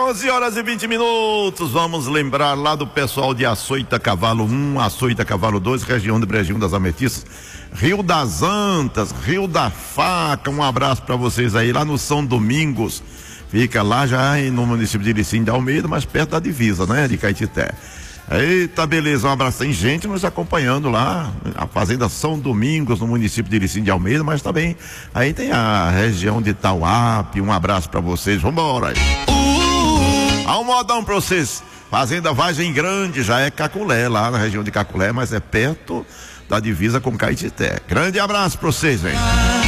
11 horas e 20 minutos. Vamos lembrar lá do pessoal de Açoita Cavalo 1, Açoita Cavalo 2, região de Brejinho das Ametistas, Rio das Antas, Rio da Faca. Um abraço para vocês aí lá no São Domingos. Fica lá já no município de Irecim de Almeida, mas perto da divisa, né, de Caetité. Eita, beleza, um abraço. Tem gente nos acompanhando lá, a Fazenda São Domingos, no município de Irecim de Almeida, mas também aí tem a região de Tauape. Um abraço pra vocês, vambora. Há um modão pra vocês. Fazenda Vargem Grande, já é Caculé, lá na região de Caculé, mas é perto da divisa com Caetité. Grande abraço pra vocês, velho.